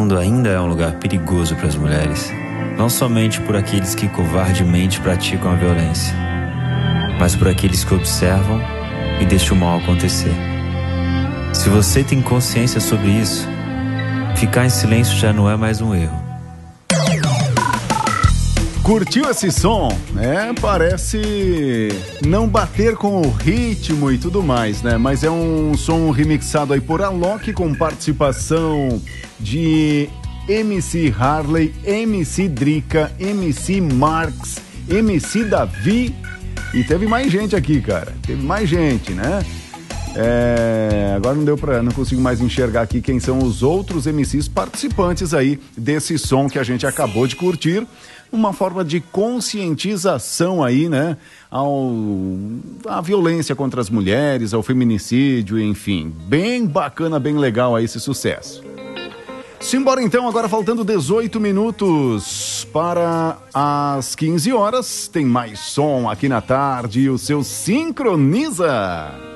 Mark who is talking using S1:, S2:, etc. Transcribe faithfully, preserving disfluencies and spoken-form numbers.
S1: mundo ainda é um lugar perigoso para as mulheres, não somente por aqueles que covardemente praticam a violência, mas por aqueles que observam e deixam o mal acontecer. Se você tem consciência sobre isso, ficar em silêncio já não é mais um erro.
S2: Curtiu esse som? É, parece não bater com o ritmo e tudo mais, né? Mas é um som remixado aí por Alok, com participação de M C Harley, M C Drica, M C Marx, M C Davi, e teve mais gente aqui, cara. Teve mais gente, né? É, agora não deu pra, não consigo mais enxergar aqui quem são os outros M Cs participantes aí desse som que a gente acabou de curtir. Uma forma de conscientização aí, né, ao, à violência contra as mulheres, ao feminicídio, enfim. Bem bacana, bem legal aí esse sucesso. Simbora então, agora faltando dezoito minutos para as quinze horas. Tem mais som aqui na tarde e o seu Sincroniza.